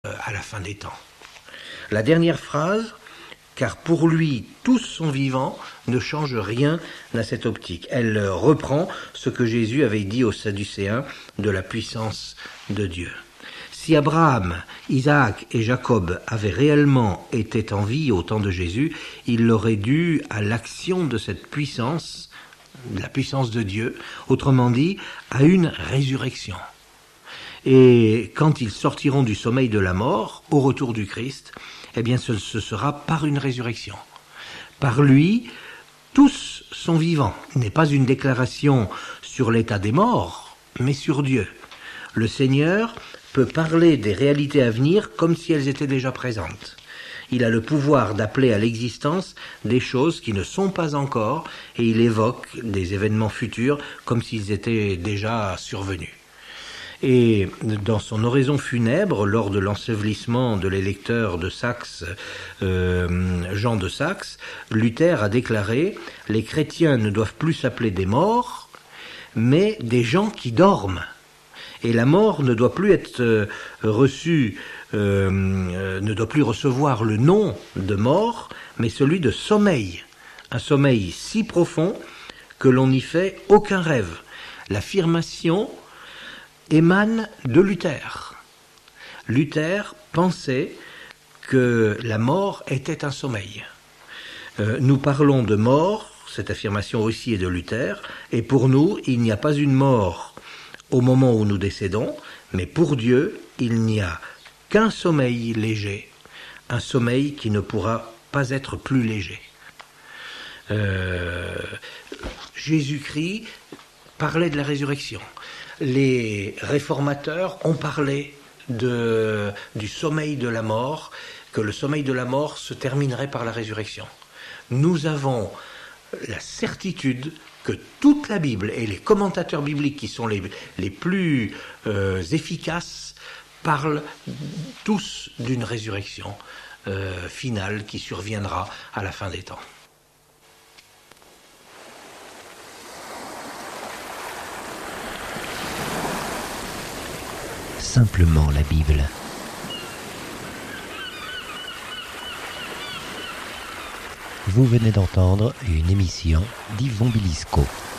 à la fin des temps. La dernière phrase, car pour lui tous sont vivants, ne change rien à cette optique. Elle reprend ce que Jésus avait dit aux Sadducéens de la puissance de Dieu. Si Abraham, Isaac et Jacob avaient réellement été en vie au temps de Jésus, il l'aurait dû à l'action de cette puissance, la puissance de Dieu, autrement dit, à une résurrection. Et quand ils sortiront du sommeil de la mort, au retour du Christ, eh bien ce sera par une résurrection. Par lui, tous sont vivants. Ce n'est pas une déclaration sur l'état des morts, mais sur Dieu. Le Seigneur peut parler des réalités à venir comme si elles étaient déjà présentes. Il a le pouvoir d'appeler à l'existence des choses qui ne sont pas encore, et il évoque des événements futurs comme s'ils étaient déjà survenus. Et dans son oraison funèbre, lors de l'ensevelissement de l'électeur de Saxe, Jean de Saxe, Luther a déclaré « Les chrétiens ne doivent plus s'appeler des morts, mais des gens qui dorment. Et la mort ne doit plus être reçue, ne doit plus recevoir le nom de mort, mais celui de sommeil. Un sommeil si profond que l'on n'y fait aucun rêve. » L'affirmation émane de Luther. Luther pensait que la mort était un sommeil. Nous parlons de mort, cette affirmation aussi est de Luther, et pour nous, il n'y a pas une mort au moment où nous décédons, mais pour Dieu, il n'y a qu'un sommeil léger, un sommeil qui ne pourra pas être plus léger. Jésus-Christ parlait de la résurrection. Les réformateurs ont parlé du sommeil de la mort, que le sommeil de la mort se terminerait par la résurrection. Nous avons la certitude que toute la Bible et les commentateurs bibliques qui sont les plus efficaces parlent tous d'une résurrection finale qui surviendra à la fin des temps. Simplement la Bible. Vous venez d'entendre une émission d'Yvon Bilisco.